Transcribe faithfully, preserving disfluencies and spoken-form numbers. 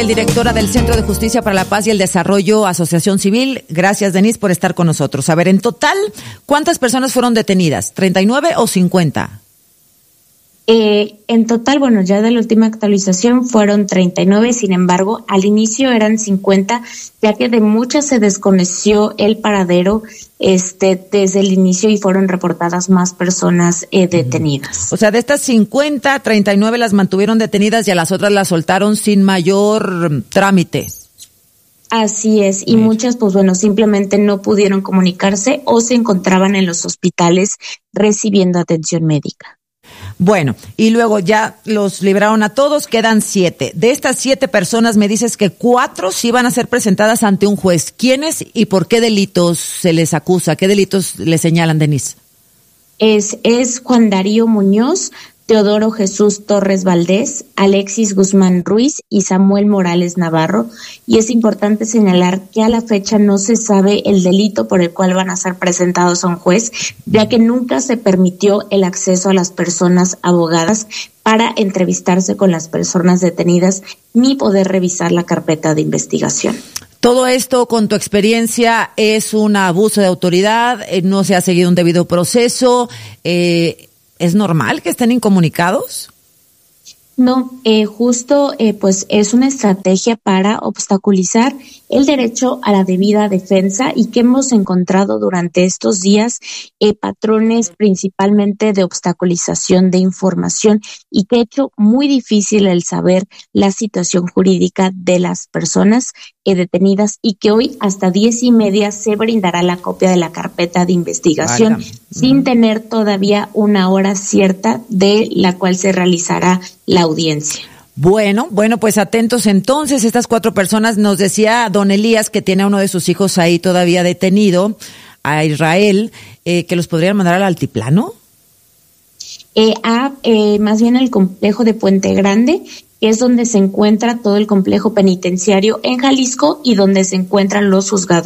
Directora del Centro de Justicia para la Paz y el Desarrollo, Asociación Civil. Gracias, Denise, por estar con nosotros. A ver, en total, ¿cuántas personas fueron detenidas? ¿treinta y nueve o cincuenta? Eh, en total, bueno, ya de la última actualización fueron treinta y nueve, sin embargo, al inicio eran cincuenta, ya que de muchas se desconoció el paradero este desde el inicio y fueron reportadas más personas eh, detenidas. O sea, de estas cincuenta, treinta y nueve las mantuvieron detenidas y a las otras las soltaron sin mayor trámite. Así es, y muchas, pues bueno, simplemente no pudieron comunicarse o se encontraban en los hospitales recibiendo atención médica. Bueno, y luego ya los libraron a todos, quedan siete. De estas siete personas me dices que cuatro sí van a ser presentadas ante un juez. ¿Quiénes y por qué delitos se les acusa? ¿Qué delitos le señalan, Denise? Es, es Juan Darío Muñoz, Teodoro Jesús Torres Valdés, Alexis Guzmán Ruiz y Samuel Morales Navarro. Y es importante señalar que a la fecha no se sabe el delito por el cual van a ser presentados a un juez, ya que nunca se permitió el acceso a las personas abogadas para entrevistarse con las personas detenidas ni poder revisar la carpeta de investigación. Todo esto, con tu experiencia, es un abuso de autoridad, eh, no se ha seguido un debido proceso. Eh, ¿Es normal que estén incomunicados? No, eh, justo eh, pues es una estrategia para obstaculizar el derecho a la debida defensa y que hemos encontrado durante estos días eh, patrones principalmente de obstaculización de información y que ha hecho muy difícil el saber la situación jurídica de las personas eh, detenidas y que hoy hasta diez y media se brindará la copia de la carpeta de investigación Válgame. sin uh-huh. tener todavía una hora cierta de la cual se realizará la audiencia. Bueno, bueno, pues atentos entonces, estas cuatro personas. Nos decía don Elías que tiene a uno de sus hijos ahí todavía detenido, a Israel, eh, que los podrían mandar al altiplano. Eh, a eh, más bien al complejo de Puente Grande, que es donde se encuentra todo el complejo penitenciario en Jalisco y donde se encuentran los juzgados